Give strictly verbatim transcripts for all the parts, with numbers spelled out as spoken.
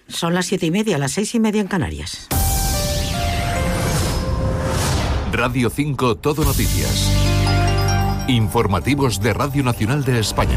Son las siete y media, las seis y media en Canarias. Radio cinco Todo Noticias. Informativos de Radio Nacional de España.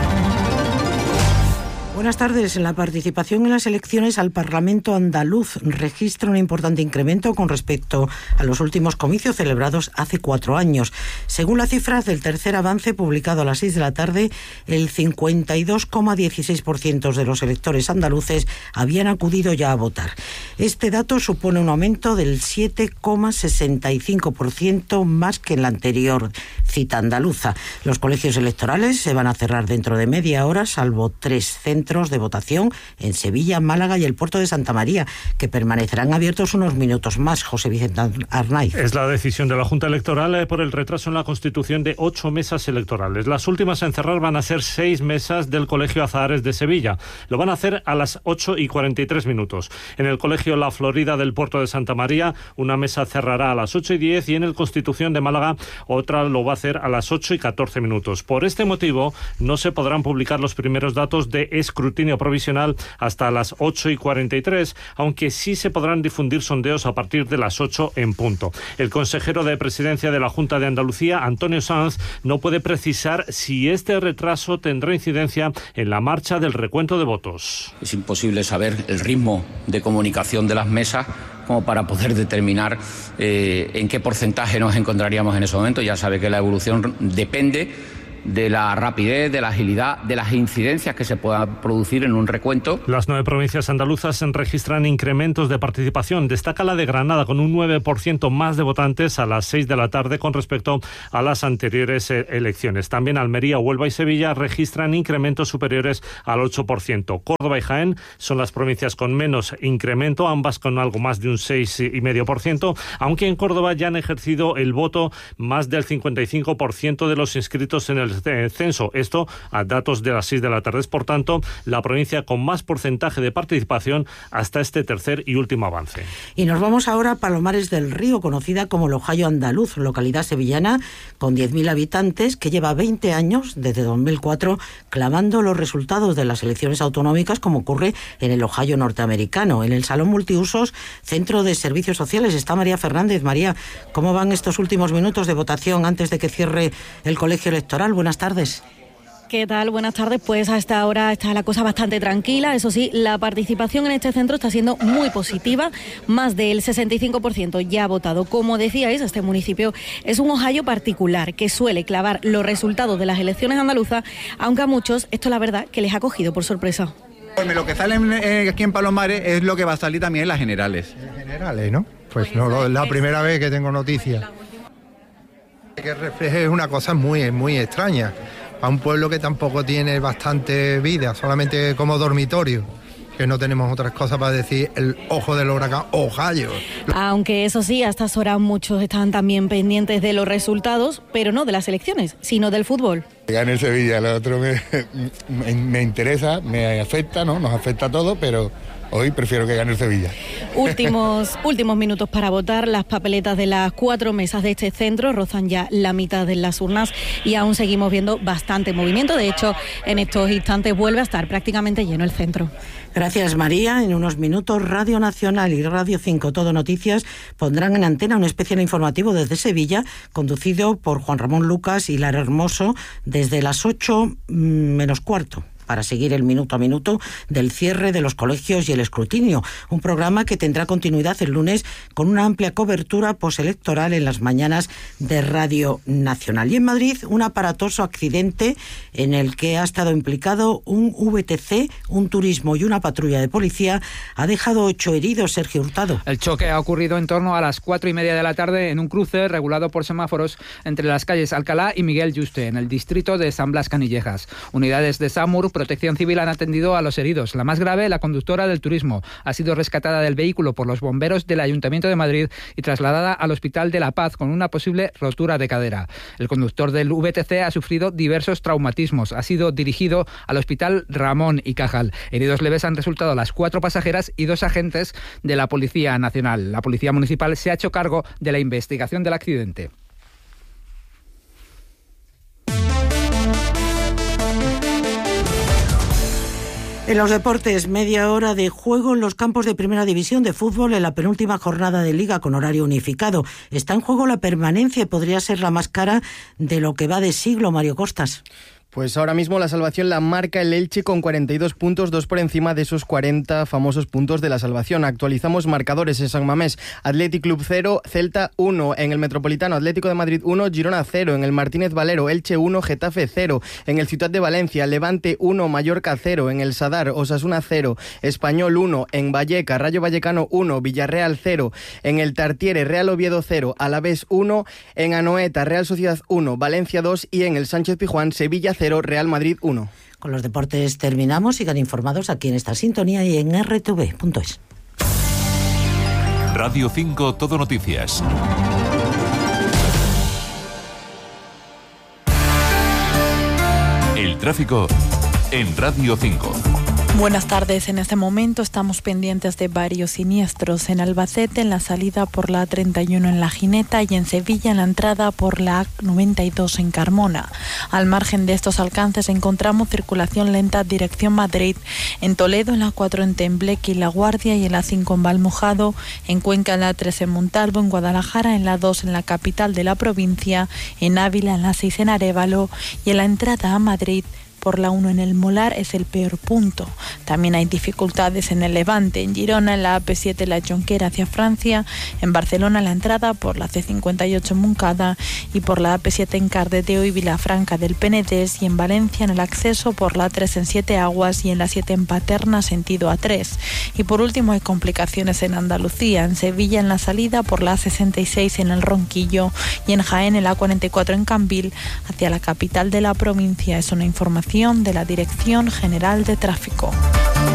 Buenas tardes. La participación en las elecciones al Parlamento andaluz registra un importante incremento con respecto a los últimos comicios celebrados hace cuatro años. Según las cifras del tercer avance publicado a las seis de la tarde, el cincuenta y dos coma dieciséis por ciento de los electores andaluces habían acudido ya a votar. Este dato supone un aumento del siete coma sesenta y cinco por ciento más que en la anterior cita andaluza. Los colegios electorales se van a cerrar dentro de media hora, salvo tres centros de votación en Sevilla, Málaga y el puerto de Santa María, que permanecerán abiertos unos minutos más. José Vicente Arnaiz. Es la decisión de la Junta Electoral por el retraso en la constitución de ocho mesas electorales. Las últimas en cerrar van a ser seis mesas del Colegio Azahares de Sevilla. Lo van a hacer a las ocho y cuarenta y tres minutos. En el Colegio La Florida del puerto de Santa María, una mesa cerrará a las ocho y diez y en el Constitución de Málaga otra lo va a hacer a las ocho y catorce minutos. Por este motivo, no se podrán publicar los primeros datos de escrutinio provisional hasta las ocho y cuarenta y tres, aunque sí se podrán difundir sondeos a partir de las ocho en punto. El consejero de Presidencia de la Junta de Andalucía, Antonio Sanz, no puede precisar si este retraso tendrá incidencia en la marcha del recuento de votos. Es imposible saber el ritmo de comunicación de las mesas como para poder determinar eh, en qué porcentaje nos encontraríamos en ese momento. Ya sabe que la evolución depende de la rapidez, de la agilidad, de las incidencias que se puedan producir en un recuento. Las nueve provincias andaluzas registran incrementos de participación. Destaca la de Granada, con un nueve por ciento más de votantes a las seis de la tarde con respecto a las anteriores elecciones. También Almería, Huelva y Sevilla registran incrementos superiores al ocho por ciento. Córdoba y Jaén son las provincias con menos incremento, ambas con algo más de un seis coma cinco por ciento, aunque en Córdoba ya han ejercido el voto más del cincuenta y cinco por ciento de los inscritos en el censo. Esto a datos de las seis de la tarde. Es, por tanto, la provincia con más porcentaje de participación hasta este tercer y último avance. Y nos vamos ahora a Palomares del Río, conocida como el Ojayo Andaluz, localidad sevillana con diez mil habitantes, que lleva veinte años, desde dos mil cuatro, clamando los resultados de las elecciones autonómicas, como ocurre en el Ojayo norteamericano. En el Salón Multiusos, Centro de Servicios Sociales, está María Fernández. María, ¿cómo van estos últimos minutos de votación antes de que cierre el colegio electoral? Buenas tardes. ¿Qué tal? Buenas tardes. Pues hasta ahora está la cosa bastante tranquila. Eso sí, la participación en este centro está siendo muy positiva. Más del sesenta y cinco por ciento ya ha votado. Como decíais, este municipio es un Ojayo particular que suele clavar los resultados de las elecciones andaluzas, aunque a muchos esto la verdad que les ha cogido por sorpresa. Lo que sale eh, aquí en Palomares es lo que va a salir también en las generales. En generales, ¿no? Pues no, es la primera vez que tengo noticias. Que refleje una cosa muy, muy extraña. A un pueblo que tampoco tiene bastante vida, solamente como dormitorio, que no tenemos otras cosas para decir el ojo del huracán, Ojayo. Aunque eso sí, a estas horas muchos están también pendientes de los resultados, pero no de las elecciones, sino del fútbol. Gane el Sevilla, lo otro me, me, me interesa, me afecta, ¿no? Nos afecta a todos, pero hoy prefiero que gane el Sevilla. Últimos, últimos minutos para votar. Las papeletas de las cuatro mesas de este centro rozan ya la mitad de las urnas y aún seguimos viendo bastante movimiento. De hecho, en estos instantes vuelve a estar prácticamente lleno el centro. Gracias, María. En unos minutos, Radio Nacional y Radio cinco Todo Noticias pondrán en antena un especial informativo desde Sevilla, conducido por Juan Ramón Lucas y Lara Hermoso, desde las ocho menos cuarto. Para seguir el minuto a minuto del cierre de los colegios y el escrutinio. Un programa que tendrá continuidad el lunes con una amplia cobertura postelectoral en las mañanas de Radio Nacional. Y en Madrid, un aparatoso accidente en el que ha estado implicado un V T C, un turismo y una patrulla de policía, ha dejado ocho heridos. Sergio Hurtado. El choque ha ocurrido en torno a las cuatro y media de la tarde en un cruce regulado por semáforos entre las calles Alcalá y Miguel Yuste, en el distrito de San Blas Canillejas. Unidades de SAMUR, Protección Civil, han atendido a los heridos. La más grave, la conductora del turismo, ha sido rescatada del vehículo por los bomberos del Ayuntamiento de Madrid y trasladada al Hospital de La Paz con una posible rotura de cadera. El conductor del V T C ha sufrido diversos traumatismos. Ha sido dirigido al Hospital Ramón y Cajal. Heridos leves han resultado las cuatro pasajeras y dos agentes de la Policía Nacional. La Policía Municipal se ha hecho cargo de la investigación del accidente. En los deportes, media hora de juego en los campos de Primera División de fútbol en la penúltima jornada de Liga con horario unificado. Está en juego la permanencia y podría ser la más cara de lo que va de siglo, Mario Costas. Pues ahora mismo la salvación la marca el Elche con cuarenta y dos puntos, dos por encima de esos cuarenta famosos puntos de la salvación. Actualizamos marcadores en San Mamés: Athletic Club cero, Celta uno, en el Metropolitano Atlético de Madrid uno, Girona cero, en el Martínez Valero Elche uno, Getafe cero, en el Ciudad de Valencia Levante uno, Mallorca cero, en el Sadar Osasuna cero, Español uno, en Valleca Rayo Vallecano uno, Villarreal cero, en el Tartiere Real Oviedo cero, Alavés uno, en Anoeta Real Sociedad uno, Valencia dos y en el Sánchez Pizjuán Sevilla cero, Real Madrid uno. Con los deportes terminamos. Sigan informados aquí en esta sintonía y en erre te ve punto es. Radio cinco Todo Noticias. El tráfico en Radio cinco. Buenas tardes. En este momento estamos pendientes de varios siniestros. En Albacete, en la salida por la A treinta y uno en La Gineta, y en Sevilla, en la entrada por la A noventa y dos en Carmona. Al margen de estos alcances encontramos circulación lenta dirección Madrid. En Toledo, en la A cuatro en Tembleque y La Guardia, y en la A cinco en Valmojado. En Cuenca, en la A tres en Montalvo. En Guadalajara, en la A dos en la capital de la provincia. En Ávila, en la A seis en Arévalo. Y en la entrada a Madrid por la uno en el Molar es el peor punto. También hay dificultades en el Levante, en Girona, en la A P siete la Jonquera hacia Francia, en Barcelona la entrada por la C cincuenta y ocho en Moncada y por la A P siete en Cardedeu y Vilafranca del Penedés, y en Valencia en el acceso por la A tres en Siete Aguas y en la siete en Paterna sentido A tres. Y por último hay complicaciones en Andalucía, en Sevilla en la salida por la A sesenta y seis en el Ronquillo y en Jaén en la A cuarenta y cuatro en Cambil hacia la capital de la provincia. Es una información de la Dirección General de Tráfico.